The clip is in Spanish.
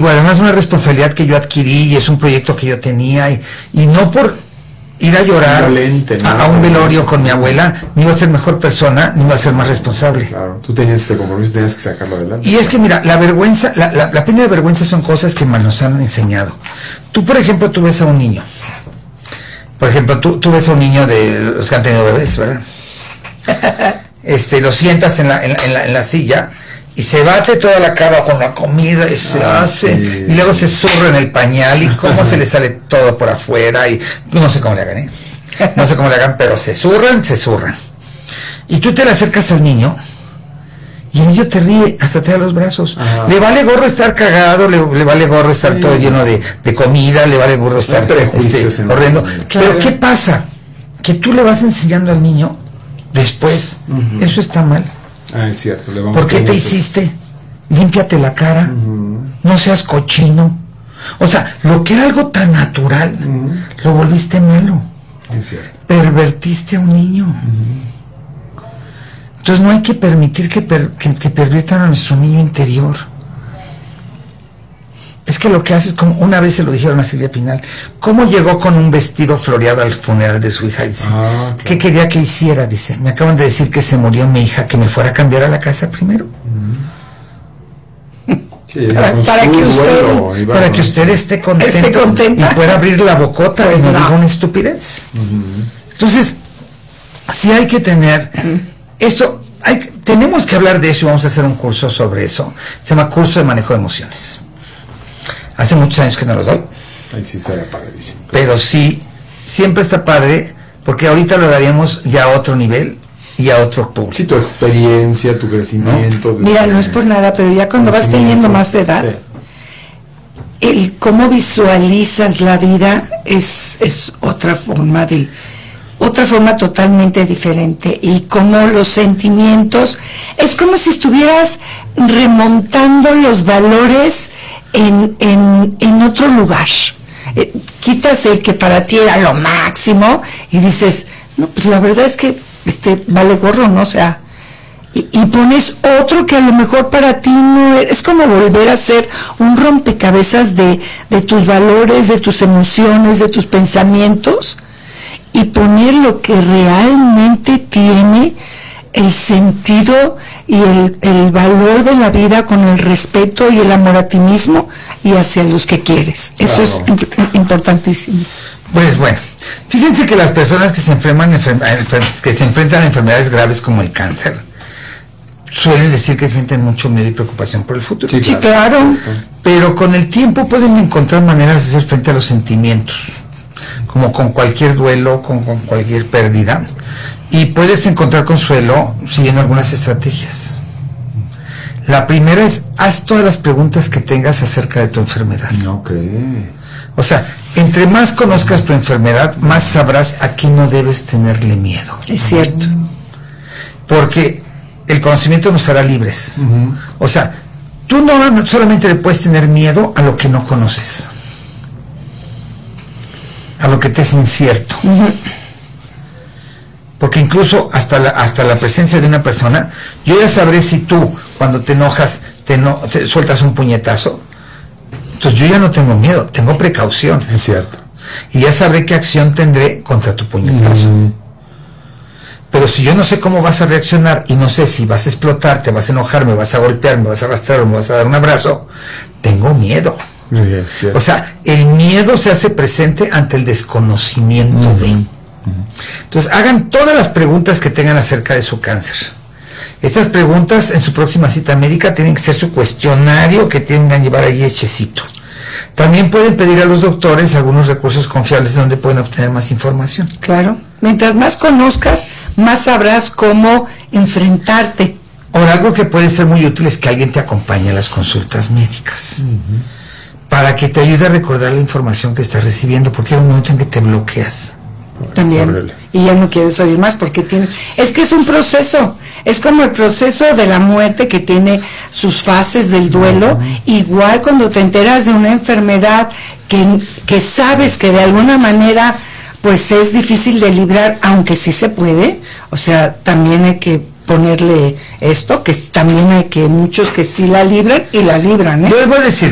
digo, además es una responsabilidad que yo adquirí y es un proyecto que yo tenía y no por ir a llorar a un velorio con mi abuela, ni iba a ser mejor persona, ni iba a ser más responsable. Claro, tú tenías ese compromiso, tenías que sacarlo adelante. Y es que mira, la vergüenza, la pena de vergüenza son cosas que nos han enseñado. Tú, por ejemplo, tú ves a un niño. Por ejemplo, tú ves a un niño de los que han tenido bebés, ¿verdad? Lo sientas en la silla y se bate toda la cara con la comida y se hace, sí. Y luego se zurra en el pañal y cómo se le sale todo por afuera y no sé cómo le hagan, no sé cómo le hagan, pero se zurran. Y tú te le acercas al niño y el niño te ríe, hasta te da los brazos. Ajá. Le vale gorro estar cagado, le vale gorro estar todo lleno de comida, le vale gorro estar horrendo. Claro. Pero ¿qué pasa? Que tú le vas enseñando al niño después, eso está mal. Es cierto. ¿Por qué te hiciste? Límpiate la cara, no seas cochino. O sea, lo que era algo tan natural, lo volviste malo. Es cierto. Pervertiste a un niño. Entonces no hay que permitir que perviertan a nuestro niño interior. Es que lo que hace es como, una vez se lo dijeron a Silvia Pinal, ¿cómo llegó con un vestido floreado al funeral de su hija? Dice, claro. ¿Qué quería que hiciera? Dice, me acaban de decir que se murió mi hija, que me fuera a cambiar a la casa primero. Sí, para que usted esté contento y pueda abrir la bocota y no diga una estupidez. Entonces, sí hay que tener esto, tenemos que hablar de eso y vamos a hacer un curso sobre eso. Se llama Curso de Manejo de Emociones. Hace muchos años que no lo doy. Ahí sí estaría padrísimo. Pero sí, siempre está padre, porque ahorita lo daríamos ya a otro nivel y a otro público. Sí, tu experiencia, tu crecimiento. ¿No? Mira, no es por nada, pero ya cuando vas teniendo más de edad, sí. El cómo visualizas la vida es otra forma totalmente diferente, y como los sentimientos, es como si estuvieras remontando los valores en otro lugar. Quitas el que para ti era lo máximo y dices, no, pues la verdad es que vale gorro, ¿no? O sea, y pones otro que a lo mejor para ti no es como volver a hacer un rompecabezas de tus valores, de tus emociones, de tus pensamientos, y poner lo que realmente tiene el sentido y el valor de la vida, con el respeto y el amor a ti mismo y hacia los que quieres. Claro. Eso es importantísimo. Pues bueno, fíjense que las personas que se enfrentan a enfermedades graves como el cáncer suelen decir que sienten mucho miedo y preocupación por el futuro. Sí, claro. Pero con el tiempo pueden encontrar maneras de hacer frente a los sentimientos, como con cualquier duelo, con cualquier pérdida, y puedes encontrar consuelo siguiendo algunas estrategias. La primera es, haz todas las preguntas que tengas acerca de tu enfermedad. Okay. O sea, entre más conozcas tu enfermedad, más sabrás a qué no debes tenerle miedo. Es cierto. Porque el conocimiento nos hará libres. O sea, tú no solamente le puedes tener miedo a lo que no conoces, a lo que te es incierto. Porque incluso hasta la presencia de una persona, yo ya sabré si tú, cuando te enojas, sueltas un puñetazo. Entonces yo ya no tengo miedo, tengo precaución. Es cierto. Y ya sabré qué acción tendré contra tu puñetazo. Pero si yo no sé cómo vas a reaccionar y no sé si vas a explotar, te vas a enojar, me vas a golpear, me vas a arrastrar o me vas a dar un abrazo, tengo miedo. O sea, el miedo se hace presente ante el desconocimiento de. Entonces, hagan todas las preguntas que tengan acerca de su cáncer. Estas preguntas en su próxima cita médica tienen que ser su cuestionario que tengan que llevar ahí hechecito. También pueden pedir a los doctores algunos recursos confiables donde pueden obtener más información. Claro. Mientras más conozcas, más sabrás cómo enfrentarte. Ahora, algo que puede ser muy útil es que alguien te acompañe a las consultas médicas. Para que te ayude a recordar la información que estás recibiendo, porque hay un momento en que te bloqueas. También. Y ya no quieres oír más porque es que es un proceso, es como el proceso de la muerte, que tiene sus fases del duelo. Igual cuando te enteras de una enfermedad que sabes que de alguna manera pues es difícil de librar, aunque sí se puede, o sea, también hay que ponerle esto, que también hay que muchos que sí la libran y la libran, ¿eh? Yo les voy a decir